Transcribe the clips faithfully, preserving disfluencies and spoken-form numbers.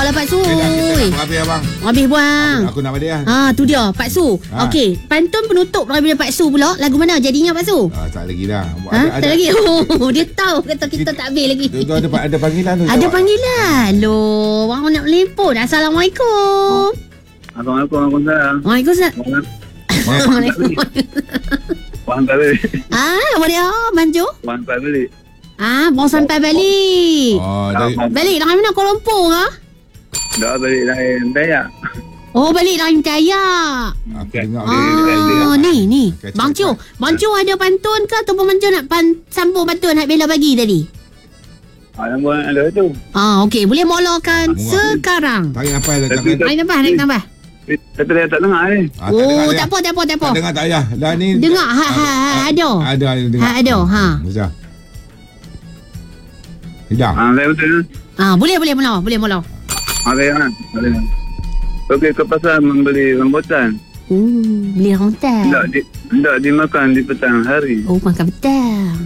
lah Pak Su. Habis abang. Habis buang. Aku nak balik lah. Ah, tu dia Pak Su. Ha. Okey, pantun penutup daripada Pak Su pula. Lagu mana jadinya Pak Su? Ah, tak lagi dah. Ha? Ada, Tak ada, lagi. Oh, dia tahu kata kita tak habis lagi. Tu, tu ada, ada panggilan tu. Ada jawab. panggilan. Loh, orang nak telefon. Assalamualaikum. Assalamualaikum. Waalaikumsalam. Waalaikumsalam. Waalaikumsalam. Wang tak balik. Ah, apa dia? Manjo? Wang tak balik. Ah, baru sampai balik. Oh, dari, Balik dari mana? Kuala Lumpur ke? Dah balik dari Dayak. Oh, balik dari Dayak. aku dengar Ah, ni, ni. Okay, Bang Cho. cepat. Bang Cho ada pantun ke ataupun Bang Cho nak pan, sambung pantun nak Bella bagi tadi? Ah, yang buat ada tu. Ah, okey. Boleh mulakan Ah, sekarang. tarik nafas dah Tapi- tangan. Naik tambah, naik tambah. Kata dia tak dengar ni. Ah, tak Oh, dengar, tak apa, tak apa, tak apa. Tak dengar tak payah. Dah ni. Dengar, ha, ha, ha, ada. Ada, ada dengar. Ha, ada, ha. Sudah. Hidang. Ah, saya betul. Ah, boleh, boleh mula, boleh mula. Ah, saya kan. Pergi ke pasar membeli rambutan. Oh, beli rontan. Hendak di, hendak dimakan di petang hari. Oh, makan petang.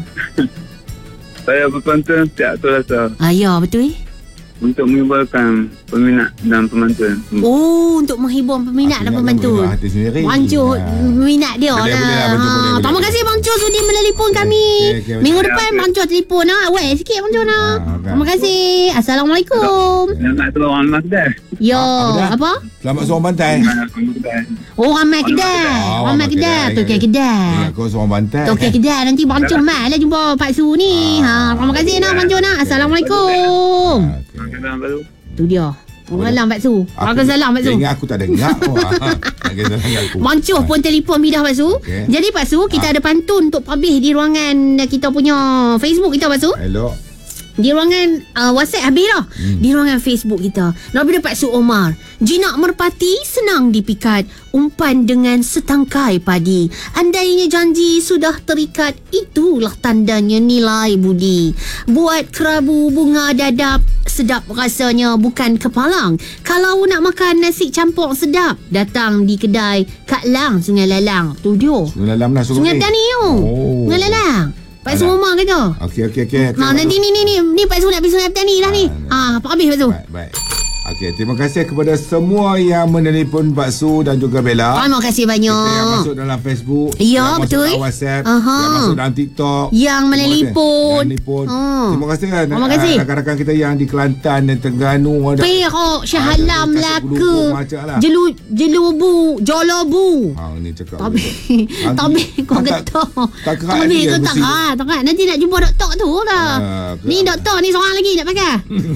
Saya berpantun setiap tu rasa Ah, ya, betul eh? untuk menghiburkan peminat dan pemantun. Oh, untuk menghibur peminat dan Aku ingat pembantu. lah, hati sendiri. Bang Cho, Ha. minat dia Boleh, lah. boleh lah, Bang Cho, boleh, Ha, boleh, terima boleh. kasih Bang Cho sudi menelpon kami. Okey, okey, Minggu okey. depan Bang Cho telefon lah. Awet sikit Bang Cho nak. Ha, kan. Terima kasih. Assalamualaikum. Yang nak tolong orang mas dah. Yo, Apa dah? apa? Selamat seorang bantai. Oh, ramai kedai. Oh, Ramai kedai. Tu kedai. okey kedai. Ingat kau seorang bantai. Tu okey kedai. Nanti Bang Cho mai lah jumpa Pak Su ni. Ha, terima kasih nak Bang Cho nak. Assalamualaikum. Ah, okey. Kadang baru. Tu dia. Orang salam Pak Su. Aku- Waalaikumsalam Pak Su. Dia ingat aku tak dengar. Oh, Dia salah ingat aku. Mancuh pun telefon bidah Pak Su. Okey. Jadi Pak Su, kita ada pantun untuk publish di ruangan kita punya Facebook kita Pak Su. Hello. Di ruangan uh, WhatsApp habis dah. Hmm. Di ruangan Facebook kita. Daripada Pak Su Omar. Jinak merpati senang dipikat. Umpan dengan setangkai padi. Andainya janji sudah terikat. Itulah tandanya nilai budi. Buat kerabu bunga dadap. Sedap rasanya bukan kepalang. Kalau nak makan nasi campur sedap. Datang di kedai Kak Lang Sungai Lalang. Tu dia. Sungai Lalang lah Sungai Tani tu. Oh. Sungai Lalang. Pak Su Omar kata. Okey, okey, okey. Ha, nanti ni ni ni ni Pak Su nak pergi Sungai Petani dah ni. Ah, Ha, apa habis Pak Su? Baik, baik. Okey, terima kasih kepada semua yang menelpon Pak Su dan juga Bella. Terima kasih Kita yang banyak. masuk dalam Facebook, Ya, yang masuk betul. dalam WhatsApp, Aha. yang masuk dalam TikTok, Yang Terima menelpon. kasih. Menelpon. Ha. Terima kasih kan. Terima kasih. ah, Rakan-rakan kita yang di Kelantan dan Terengganu ada. Perak, Shah Ada Alam, kasut Melaka, bulu-bulu macam lah. Jelu Jelubu, Jolobu. Ha, ni cakap. Tapi Ah, tapi kau tak- kata. tak kerat Tapi dia kau tak mesti. kerat, tak kerat. Nanti nak jumpa doktor tu lah. Ah, Ni doktor ni seorang lagi nak pakai.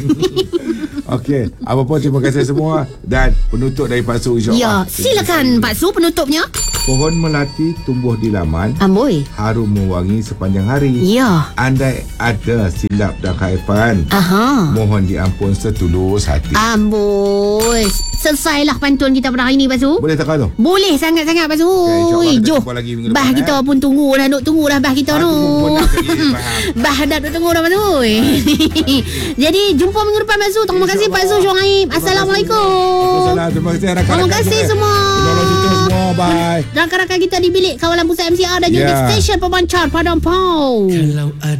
Okey, apa pun terima kasih semua dan penutup dari Pak Su insya-Allah. Ya, silakan Pak Su penutupnya. Pohon melati tumbuh di laman, Amboi. harum mewangi sepanjang hari. Ya. Andai ada silap dan kehaipan, Aha. mohon diampun setulus hati. Amboi. Selesailah pantun kita pada hari ni Pak Su. Boleh tak kalau? Boleh sangat-sangat Pak Su. Okay, insyaAllah kita Jom. jumpa lagi minggu Bah depan, kita eh. pun tunggu dah. Duk tunggu dah bah kita Aku tu. pun nak pergi, faham. Bah dah duk tunggu dah Pak Su. Jadi jumpa minggu depan Pak Su. Terima kasih Pak Su Syuaib. Assalamualaikum. Assalamualaikum. Terima kasih rakan-rakan. Terima kasih kita. semua. Tolong tutup semua. Bye. Rakan-rakan kita di bilik kawalan pusat M C R dan juga Ya. di stesen pemancar Padang Pau. Kalau ada